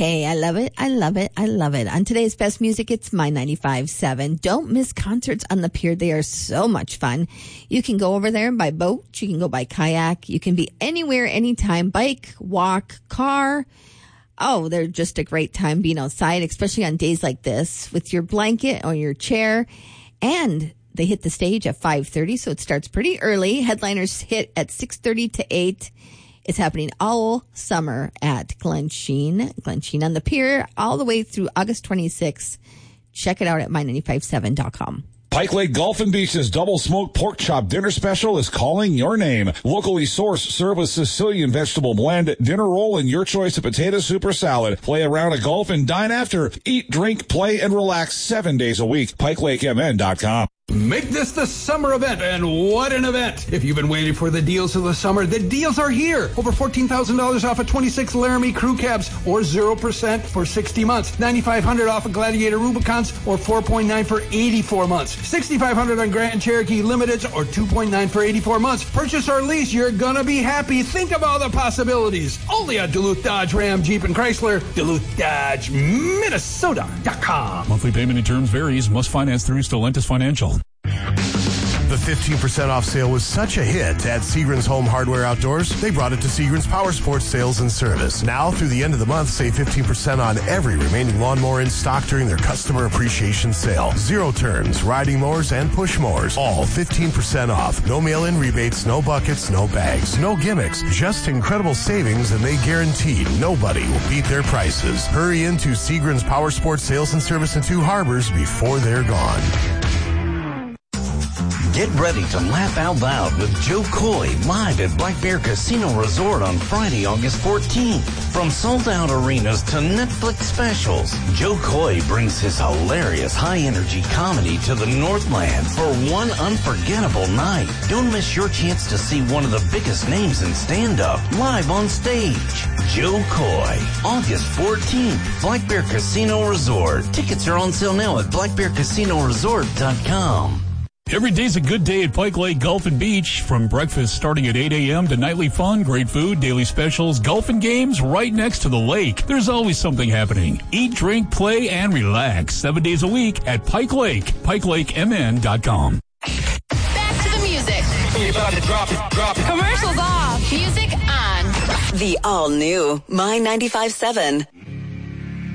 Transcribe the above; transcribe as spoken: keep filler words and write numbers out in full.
Okay, I love it. I love it. I love it. On today's Best Music, it's My ninety-five point seven. Don't miss concerts on the pier. They are so much fun. You can go over there by boat. You can go by kayak. You can be anywhere, anytime. Bike, walk, car. Oh, they're just a great time being outside, especially on days like this with your blanket or your chair. And they hit the stage at five thirty, so it starts pretty early. Headliners hit at six thirty to eight. It's happening all summer at Glen Sheen. Glen Sheen on the pier all the way through August twenty-sixth. Check it out at my nine five seven dot com. Pike Lake Golf and Beach's double smoked pork chop dinner special is calling your name. Locally sourced, served with Sicilian vegetable blend, dinner roll, and your choice of potato soup or salad. Play a round of golf and dine after. Eat, drink, play, and relax seven days a week. Pike Lake M N dot com. Make this the summer event, and what an event. If you've been waiting for the deals of the summer, the deals are here. Over fourteen thousand dollars off of twenty-six Laramie crew cabs, or zero percent for sixty months. nine thousand five hundred dollars off of Gladiator Rubicons, or four point nine for eighty-four months. six thousand five hundred dollars on Grant and Cherokee Limiteds, or two point nine for eighty-four months. Purchase or lease, you're gonna be happy. Think of all the possibilities. Only at Duluth Dodge Ram Jeep and Chrysler. Duluth Dodge Minnesota dot com. Monthly payment and terms varies. Must finance through Stellantis Financial. The fifteen percent off sale was such a hit at Seagram's Home Hardware Outdoors, they brought it to Seagram's Power Sports Sales and Service. Now, through the end of the month, save fifteen percent on every remaining lawnmower in stock during their Customer Appreciation Sale. Zero turns, riding mowers, and push mowers, all fifteen percent off. No mail-in rebates, no buckets, no bags, no gimmicks. Just incredible savings, and they guarantee nobody will beat their prices. Hurry into Seagram's Power Sports Sales and Service in Two Harbors before they're gone. Get ready to laugh out loud with Joe Coy live at Black Bear Casino Resort on Friday, August fourteenth. From sold-out arenas to Netflix specials, Joe Coy brings his hilarious high-energy comedy to the Northland for one unforgettable night. Don't miss your chance to see one of the biggest names in stand-up live on stage. Joe Coy, August fourteenth, Black Bear Casino Resort. Tickets are on sale now at black bear casino resort dot com. Every day's a good day at Pike Lake Golf and Beach. From breakfast starting at eight a.m. to nightly fun, great food, daily specials, golf and games right next to the lake. There's always something happening. Eat, drink, play, and relax. Seven days a week at Pike Lake. pike lake m n dot com. Back to the music. About to drop it, drop it. Commercials off. Music on. The all-new My ninety-five point seven.